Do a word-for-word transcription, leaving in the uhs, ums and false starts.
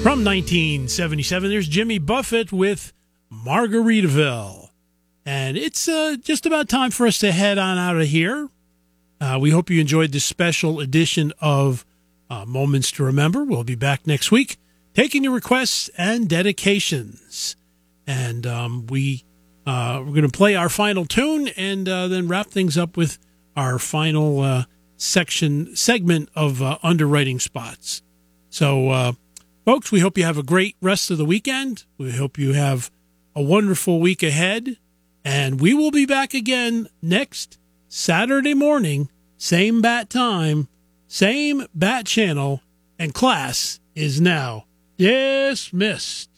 From nineteen seventy-seven, there's Jimmy Buffett with Margaritaville. And it's uh, just about time for us to head on out of here. Uh, we hope you enjoyed this special edition of uh, Moments to Remember. We'll be back next week taking your requests and dedications. And um, we, uh, we're going to play our final tune and uh, then wrap things up with our final uh, section segment of uh, underwriting spots. So, uh, folks, we hope you have a great rest of the weekend. We hope you have a wonderful week ahead. And we will be back again next Saturday morning, same bat time, same bat channel, and class is now dismissed.